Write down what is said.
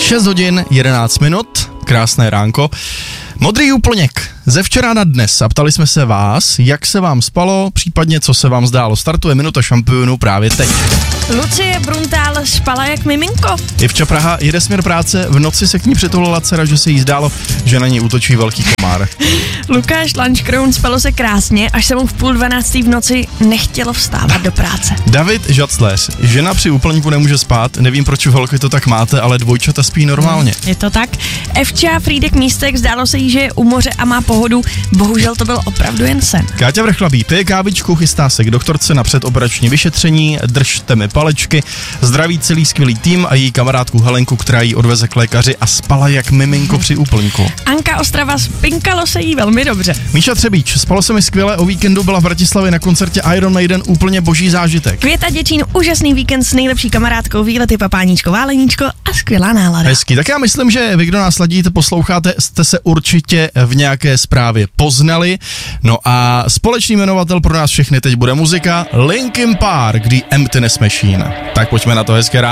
6 hodin 11 minut, krásné ránko. Modrý úplněk ze včera na dnes a ptali jsme se vás, jak se vám spalo, případně co se vám zdálo. Startuje minuta šampionů právě teď. Lucie Bruntál spala jak miminko. Ivča Praha jede směr práce, v noci se k ní přitulila dcera, že se jí zdálo, že na ní útočí velký komár. Lukáš Lanškroun spalo se krásně, až se mu v 11:30 v noci nechtělo vstávat do práce. David Žacléř, žena při úplňku nemůže spát, nevím proč u holky to tak máte, ale dvojčata spí normálně. Je to tak. Evča Frýdek Místek, zdálo se jí, že je u moře a má pohodu, bohužel to byl opravdu jen sen. Káťa Vrchlabí pije kávičku, chystá se k doktorce na předoperační vyšetření, držte mi palečky, zdraví celý skvělý tým a její kamarádku Helenku, která jí odveze k lékaři a spala jak miminko při úplňku. Anka Ostrava, spinkalo se jí velmi dobře. Míša Třebíč, spalo se mi skvěle, o víkendu byla v Bratislavě na koncertě Iron Maiden, úplně boží zážitek. Květa Děčín, úžasný víkend s nejlepší kamarádkou, výlety Papáníčko, Váleníčko a skvělá nálada. Hezky, tak já myslím, že vy, kdo nás ladíte, posloucháte, jste se určitě v nějaké zprávě poznali. No a společný jmenovatel pro nás všechny teď bude muzika Linkin Park, The Emptiness Machine. Tak pojďme na to, hezké ráno.